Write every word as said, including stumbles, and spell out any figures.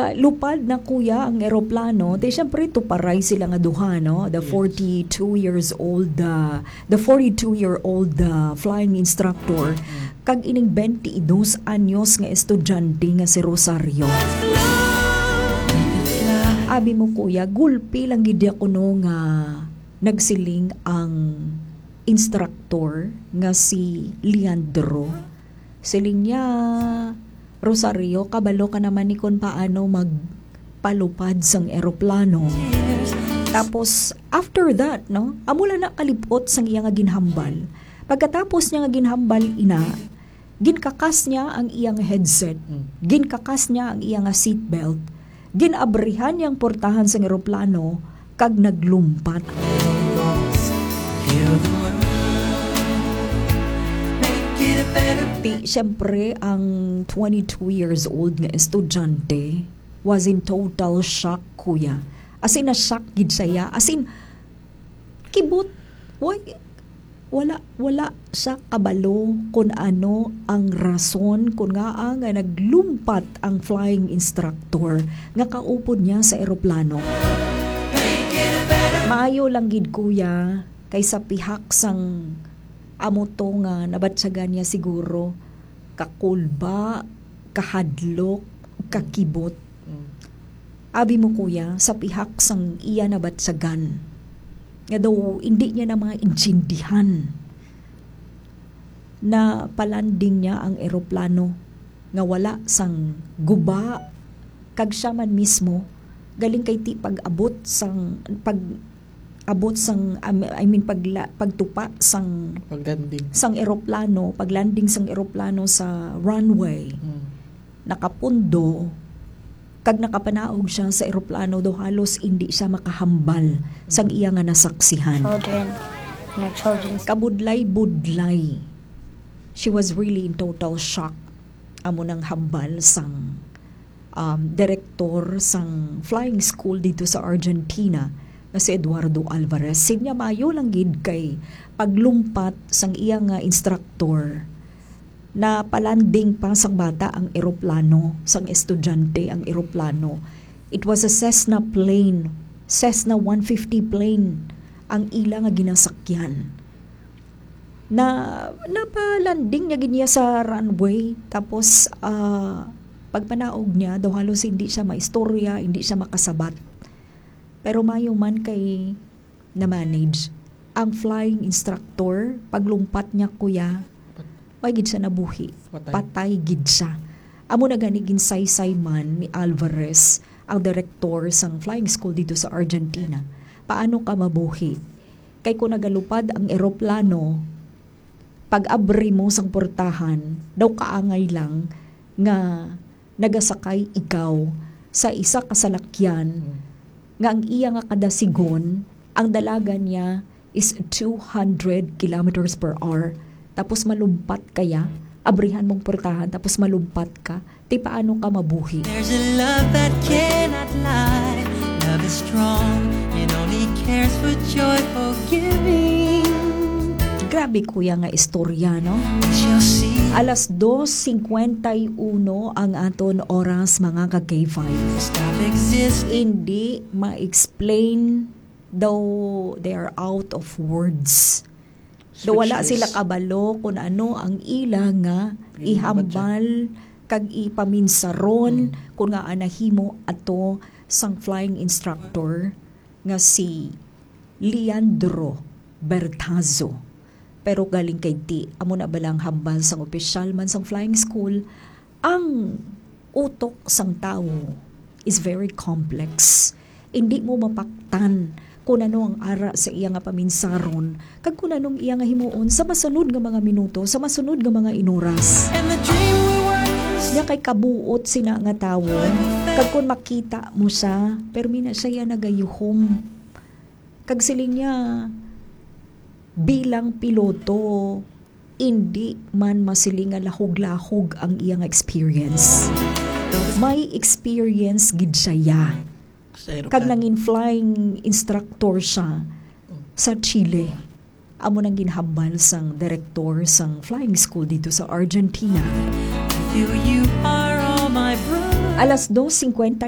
Pagka lupad na kuya ang eroplano, di syempre tuparay sila nga duha, no? The forty-two years old, uh, the forty-two-year-old uh, flying instructor, kag ining twenty-dos anyos nga estudyante nga si Rosario. Abi mo kuya, gulpi lang gid ako no nga nagsiling ang instructor nga si Leandro. Siling niya, Rosario, kabalo ka naman ni kung paano magpalupad sang eroplano. Tapos, after that, no, amula na kalipot sang iya nga ginhambal. Pagkatapos niya nga ginhambal ina, ginkakas niya ang iyang headset, ginkakas niya ang iyang seatbelt, ginabrihan niyang portahan sang eroplano, kag naglumpat. Ti, syempre, ang twenty-two years old nga estudyante was in total shock, kuya. As in, na-shock gid siya. As in, kibot, why, wala, wala siya kabalo kung ano ang rason kung nga ang nga naglumpat ang flying instructor nga kaupod niya sa eroplano. Maayo lang gid, kuya, kaysa pihak sang amo to nga nabatsagan niya siguro kakulba, kahadlok, kakibot. Abi mo kuya, sa pihak sang iya nabatsagan nga daw hindi niya na mga intindihan na palanding niya ang eroplano nga wala sang guba, kag siya man mismo galing kay ti pag-abot sang pag abot sang I mean pagla, pagtupa sang paglanding sang eroplano, paglanding sang eroplano sa runway. Hmm. Nakapundo kag nakapanaog siya sa eroplano do halos hindi siya makahambal hmm. sang iya nga nasaksihan. Children, my children. Kabudlay-budlay. She was really in total shock. Amo nang hambal sang um, direktor sang flying school dito sa Argentina na si Eduardo Alvarez. Sinya mayo lang gid kay paglumpat sang iya nga instructor na palanding pa sang bata ang eroplano, sang estudyante ang eroplano. It was a Cessna plane, Cessna one fifty plane ang ila nga ginasakyan. Na napalanding niya gid niya sa runway, tapos uh, pagpanaog niya daw halos hindi siya maistorya, hindi siya makasabat. Pero mayo man kay na-manage ang flying instructor, paglumpat niya kuya, may gid siya nabuhi. Patay, Patay gid siya. Amo na gani ginsaysay man ni Alvarez, ang direktor sang flying school dito sa Argentina. Paano ka mabuhi? Kay kung nagalupad ang eroplano, pag-abri mo sang portahan, daw kaangay lang nga nagasakay ikaw sa isa kasalakyan, hmm. nga ang iya nga kada sigon, ang dalaga niya is two hundred kilometers per hour. Tapos malumpat kaya, abrihan mong portahan, tapos malumpat ka, ti paano ka mabuhi? There's a love that cannot lie. Love is strong, it only cares for joyful giving. Grabe kuya nga istorya, no? Alas dos fifty-one ang aton oras mga ka-K five. Hindi ma-explain though they are out of words. Do wala sila kabalo kung ano ang ila nga ihambal kag ipaminsaron hmm. kung nga anahimo ato sang flying instructor nga si Leandro Bertazo. Pero galing kay ti, amo na balang hambal sang opisyal man sang flying school, ang utok sang tao is very complex. Hindi mo mapaktan kung ano ang ara sa iya nga paminsaron, kag kung anong iya nga himuon sa masunod nga mga minuto, sa masunod nga mga inuras. Niya kay kabuot sina nga tawo, kag kung makita mo siya, pero mina siya nagayuhom. Kag siling niya, bilang piloto, hindi man masiling nga lahog-lahog ang iyang experience. May experience gid siya. Kag nangin flying instructor siya sa Chile. Amo nang ginhambal sang direktor sang flying school dito sa Argentina. You, you are all my Alas dos fifty